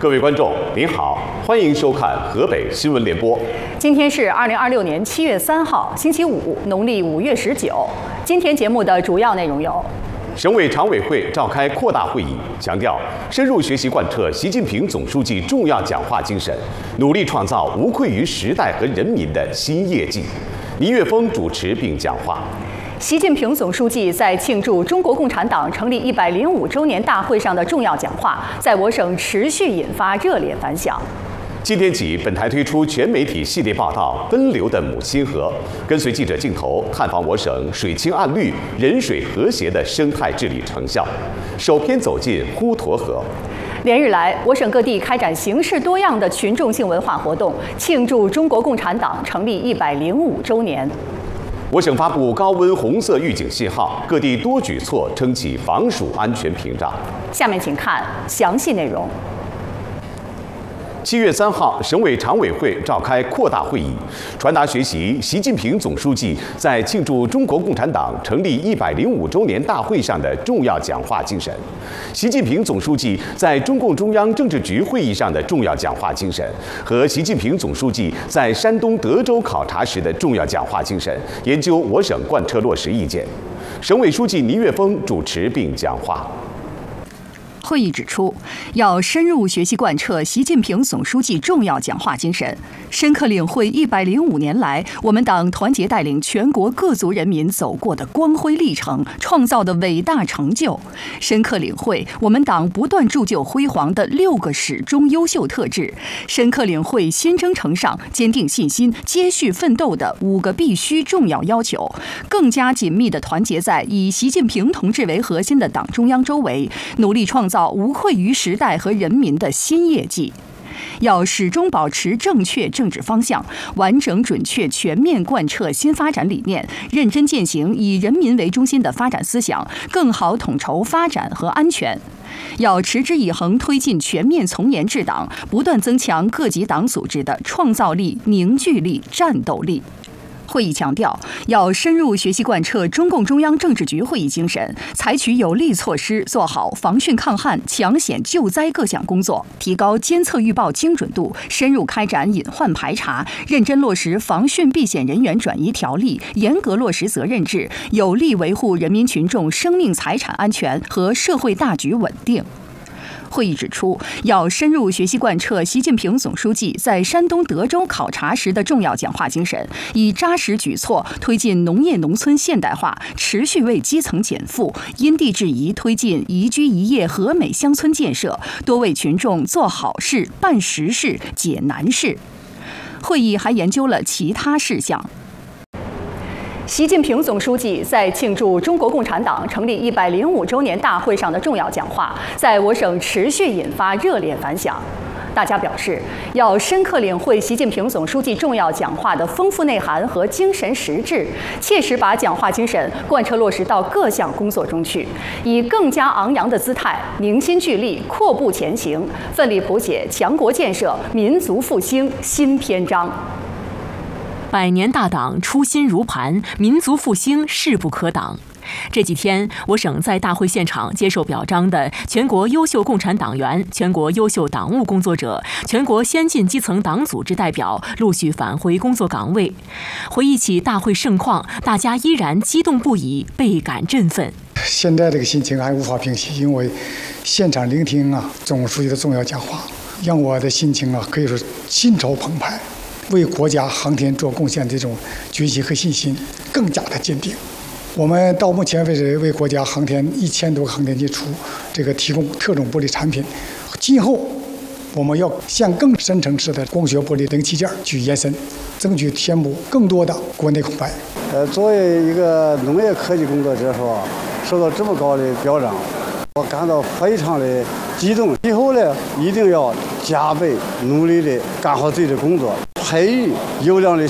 各位观众，您好，欢迎收看河北新闻联播。 今天是2026年7月3号，星期五，农历5月19。今天节目的主要内容有： 省委常委会召开扩大会议，强调深入学习贯彻习近平总书记重要讲话精神，努力创造无愧于时代和人民的新业绩。倪岳峰主持并讲话。 习近平总书记在庆祝中国共产党成立105周年大会上的重要讲话，在我省持续引发热烈反响。 今天起，本台推出全媒体系列报道《奔流的母亲河》，跟随记者镜头探访我省水清岸绿、人水和谐的生态治理成效，首篇走进滹沱河。 连日来，我省各地开展形式多样的群众性文化活动，庆祝中国共产党成立105周年。 我省发布高温红色预警信号，各地多举措撑起防暑安全屏障。 下面请看详细内容。 7月3号，省委常委会召开扩大会议，传达学习习近平总书记在庆祝中国共产党成立105周年大会上的重要讲话精神。习近平总书记在中共中央政治局会议上的重要讲话精神和习近平总书记在山东德州考察时的重要讲话精神，研究我省贯彻落实意见。省委书记倪岳峰主持并讲话。 会议指出，要深入学习贯彻习近平总书记重要讲话精神，深刻领会105年来我们党团结带领全国各族人民走过的光辉历程，创造的伟大成就，深刻领会我们党不断铸就辉煌的6个始终优秀特质，深刻领会新征程上坚定信心、接续奋斗的5个必须重要要求，更加紧密地团结在以习近平同志为核心的党中央周围，努力创造无愧于时代和人民的新业绩。要始终保持正确政治方向，完整准确全面贯彻新发展理念，认真践行以人民为中心的发展思想，更好统筹发展和安全。要持之以恒推进全面从严治党，不断增强各级党组织的创造力、凝聚力、战斗力。会议强调，要深入学习贯彻中共中央政治局会议精神，采取有力措施，做好防汛抗旱、抢险救灾各项工作，提高监测预报精准度，深入开展隐患排查，认真落实防汛避险人员转移条例，严格落实责任制，有力维护人民群众生命财产安全和社会大局稳定。会议指出，要深入学习贯彻习近平总书记在山东德州考察时的重要讲话精神，以扎实举措推进农业农村现代化，持续为基层减负，因地制宜推进宜居宜业和美乡村建设，多为群众做好事、办实事、解难事。会议还研究了其他事项。习近平总书记在庆祝中国共产党成立105周年大会上的重要讲话，在我省持续引发热烈反响。大家表示，要深刻领会习近平总书记重要讲话的丰富内涵和精神实质，切实把讲话精神贯彻落实到各项工作中去，以更加昂扬的姿态，凝心聚力，阔步前行，奋力谱写强国建设、民族复兴新篇章。 100年大党初心如磐，民族复兴势不可挡。这几天，我省在大会现场接受表彰的全国优秀共产党员、全国优秀党务工作者、全国先进基层党组织代表陆续返回工作岗位。回忆起大会盛况，大家依然激动不已，倍感振奋。 现在这个心情还无法平息，因为现场聆听总书记的重要讲话，让我的心情可以说心潮澎湃，为国家航天做贡献的这种决心和信心更加的坚定。我们到目前为止为国家航天1000多个航天器提供特种玻璃产品，今后我们要向更深层次的光学玻璃零器件去延伸，争取填补更多的国内空白。 作为一个农业科技工作者受到这么高的表彰，我感到非常的激动。以后呢，一定要加倍努力的干好自己的工作，培育优良的